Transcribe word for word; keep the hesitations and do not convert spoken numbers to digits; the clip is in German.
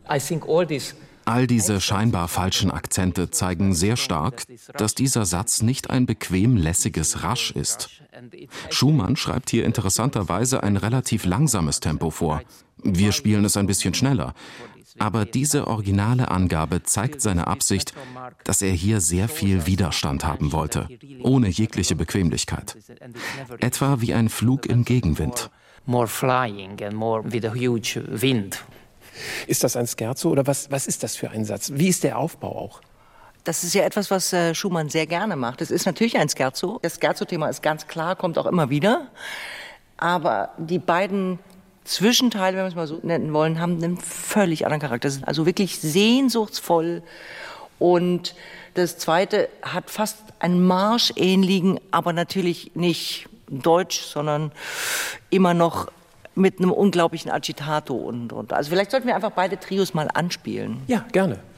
All diese scheinbar falschen Akzente zeigen sehr stark, dass dieser Satz nicht ein bequem lässiges Rasch ist. Schumann schreibt hier interessanterweise ein relativ langsames Tempo vor. Wir spielen es ein bisschen schneller. Aber diese originale Angabe zeigt seine Absicht, dass er hier sehr viel Widerstand haben wollte, ohne jegliche Bequemlichkeit. Etwa wie ein Flug im Gegenwind. Ist das ein Scherzo oder was, was ist das für ein Satz? Wie ist der Aufbau auch? Das ist ja etwas, was äh, Schumann sehr gerne macht. Es ist natürlich ein Scherzo. Das Scherzo-Thema ist ganz klar, kommt auch immer wieder. Aber die beiden Zwischenteile, wenn wir es mal so nennen wollen, haben einen völlig anderen Charakter. Das ist also wirklich sehnsuchtsvoll. Und das Zweite hat fast einen marschähnlichen, aber natürlich nicht deutsch, sondern immer noch mit einem unglaublichen Agitato unten drunter. Also vielleicht sollten wir einfach beide Trios mal anspielen. Ja, gerne.